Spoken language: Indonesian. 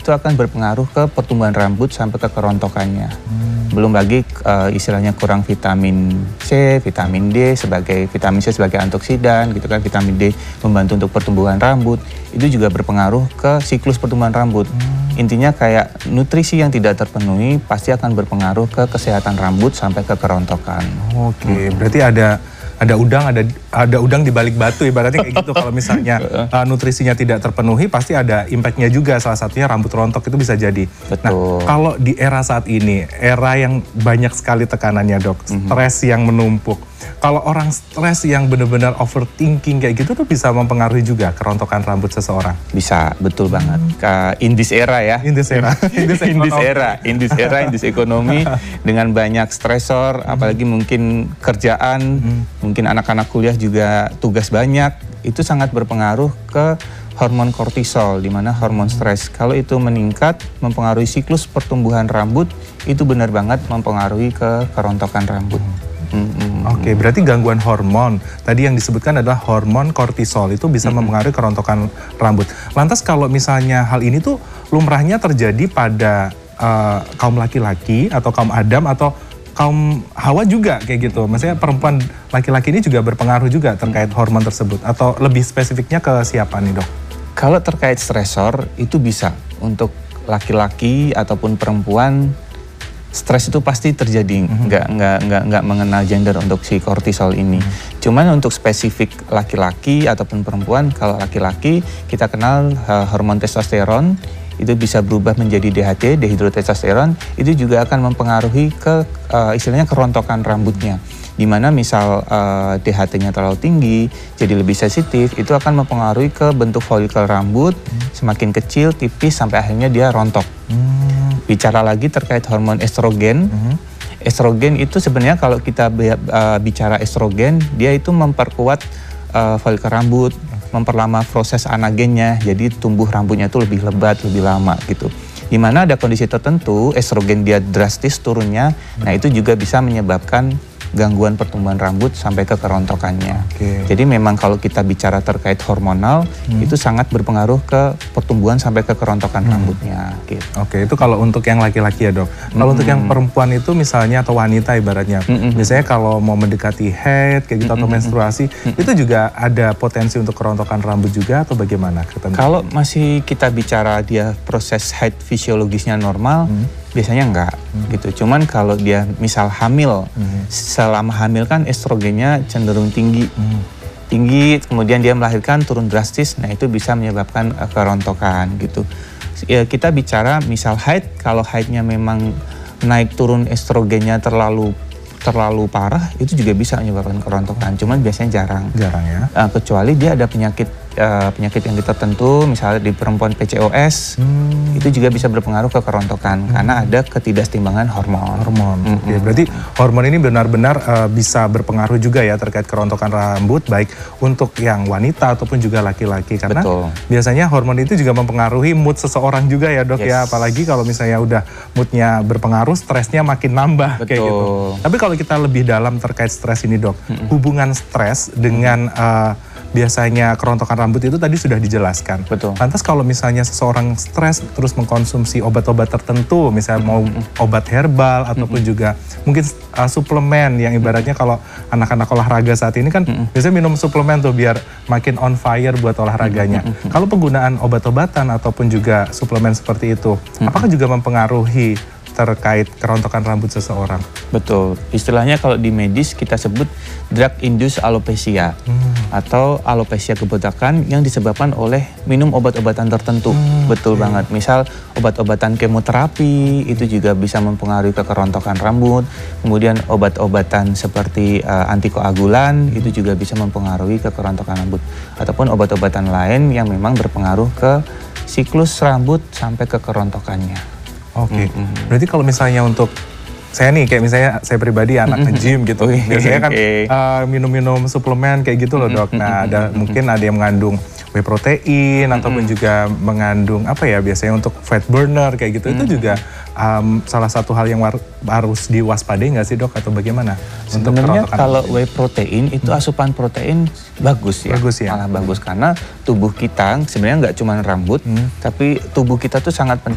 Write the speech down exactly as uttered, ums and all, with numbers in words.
itu akan berpengaruh ke pertumbuhan rambut sampai ke kerontokannya. Hmm. Belum lagi uh, istilahnya kurang vitamin C, vitamin D sebagai vitamin C sebagai antioksidan gitu kan, vitamin D membantu untuk pertumbuhan rambut, itu juga berpengaruh ke siklus pertumbuhan rambut. Hmm. Intinya kayak nutrisi yang tidak terpenuhi pasti akan berpengaruh ke kesehatan rambut sampai ke kerontokan. Oke, hmm. berarti ada ada udang, ada ada udang di balik batu ibaratnya kayak gitu. Kalau misalnya uh, nutrisinya tidak terpenuhi, pasti ada impactnya juga. Salah satunya rambut rontok itu bisa jadi. Betul. Nah, kalau di era saat ini, era yang banyak sekali tekanannya dok, mm-hmm. stres yang menumpuk. Kalau orang stres yang benar-benar overthinking kayak gitu tuh bisa mempengaruhi juga kerontokan rambut seseorang. Bisa, betul banget. Ke in this era ya. In this era. in this era, in this era, in this ekonomi dengan banyak stresor, mm-hmm. apalagi mungkin kerjaan, mm-hmm. mungkin anak-anak kuliah juga tugas banyak, itu sangat berpengaruh ke hormon kortisol, di mana hormon stres. Kalau itu meningkat, mempengaruhi siklus pertumbuhan rambut, itu benar banget mempengaruhi ke kerontokan rambut. Mm-hmm. Oke, okay, berarti gangguan hormon tadi yang disebutkan adalah hormon kortisol itu bisa mm-hmm. mempengaruhi kerontokan rambut. Lantas kalau misalnya hal ini tuh lumrahnya terjadi pada uh, kaum laki-laki atau kaum Adam atau kaum Hawa juga kayak gitu. Maksudnya perempuan laki-laki ini juga berpengaruh juga terkait hormon tersebut atau lebih spesifiknya ke siapa nih dok? Kalau terkait stresor itu bisa untuk laki-laki ataupun perempuan. Stres itu pasti terjadi, mm-hmm. nggak, nggak, nggak, nggak mengenal gender untuk si kortisol ini. Mm-hmm. Cuman untuk spesifik laki-laki ataupun perempuan, kalau laki-laki kita kenal uh, hormon testosteron, itu bisa berubah menjadi D H T, dehidrotestosteron, itu juga akan mempengaruhi ke uh, istilahnya kerontokan rambutnya. Dimana misal uh, D H T-nya terlalu tinggi, jadi lebih sensitif, itu akan mempengaruhi ke bentuk folikel rambut, hmm. semakin kecil, tipis, sampai akhirnya dia rontok. Hmm. Bicara lagi terkait hormon estrogen, hmm. estrogen itu sebenarnya kalau kita uh, bicara estrogen, dia itu memperkuat uh, folikel rambut, memperlama proses anagennya, jadi tumbuh rambutnya itu lebih lebat, lebih lama gitu. Dimana ada kondisi tertentu, estrogen dia drastis turunnya, hmm. nah itu juga bisa menyebabkan gangguan pertumbuhan rambut sampai ke kerontokannya. Okay. Jadi memang kalau kita bicara terkait hormonal, hmm. itu sangat berpengaruh ke pertumbuhan sampai ke kerontokan hmm. rambutnya. Gitu. Oke, okay, itu kalau untuk yang laki-laki ya dok. Kalau hmm. untuk yang perempuan itu misalnya atau wanita ibaratnya, hmm. biasanya kalau mau mendekati haid kayak gitu hmm. atau menstruasi, hmm. itu juga ada potensi untuk kerontokan rambut juga atau bagaimana? Kalau masih kita bicara dia proses haid fisiologisnya normal, hmm. biasanya enggak hmm. gitu. Cuman kalau dia misal hamil, hmm. selama hamil kan estrogennya cenderung tinggi. Hmm. Tinggi, kemudian dia melahirkan turun drastis, nah itu bisa menyebabkan uh, kerontokan gitu. Ya, kita bicara misal haid, kalau haidnya memang naik turun estrogennya terlalu terlalu parah, itu juga bisa menyebabkan kerontokan. Cuman biasanya jarang. Jarang ya. Uh, kecuali dia ada penyakit uh, penyakit yang tertentu, misalnya di perempuan P C O S, hmm. itu juga bisa berpengaruh ke kerontokan hmm. karena ada ketidakseimbangan hormon. Hormon. Hmm. Oke, berarti hormon ini benar-benar uh, bisa berpengaruh juga ya terkait kerontokan rambut, baik untuk yang wanita ataupun juga laki-laki. Karena Betul. biasanya hormon itu juga mempengaruhi mood seseorang juga ya dok yes. ya. Apalagi kalau misalnya udah moodnya berpengaruh, stresnya makin nambah. Betul. Kayak gitu. Tapi kalau kita lebih dalam terkait stres ini dok, hmm. hubungan stres dengan uh, biasanya kerontokan rambut itu tadi sudah dijelaskan. Betul. Lantas kalau misalnya seseorang stres terus mengkonsumsi obat-obat tertentu, misalnya mau mm-hmm. obat herbal ataupun mm-hmm. juga mungkin uh, suplemen yang ibaratnya kalau anak-anak olahraga saat ini kan mm-hmm. biasanya minum suplemen tuh biar makin on fire buat olahraganya. Mm-hmm. Kalau penggunaan obat-obatan ataupun juga suplemen seperti itu, mm-hmm. apakah juga mempengaruhi terkait kerontokan rambut seseorang? Betul. Istilahnya kalau di medis kita sebut drug induced alopecia hmm. atau alopecia kebotakan yang disebabkan oleh minum obat-obatan tertentu. Hmm, Betul okay. banget. Misal obat-obatan kemoterapi itu juga bisa mempengaruhi ke kerontokan rambut. Kemudian obat-obatan seperti uh, antikoagulan itu juga bisa mempengaruhi ke kerontokan rambut. Ataupun obat-obatan lain yang memang berpengaruh ke siklus rambut sampai ke kerontokannya. Oke, okay. mm-hmm. berarti kalau misalnya untuk saya nih, kayak misalnya saya pribadi anak mm-hmm. nge-gym gitu, okay. biasanya kan okay. uh, minum-minum suplemen kayak gitu loh dok. Nah, ada mm-hmm. mungkin ada yang mengandung whey protein mm-hmm. ataupun juga mengandung apa ya biasanya untuk fat burner kayak gitu. Mm-hmm. Itu juga um, salah satu hal yang war- harus diwaspadai nggak sih dok atau bagaimana? Sebenarnya kalau whey protein itu hmm. asupan protein bagus ya, bagus ya? malah bagus karena tubuh kita sebenarnya nggak cuma rambut, hmm. tapi tubuh kita tuh sangat penting.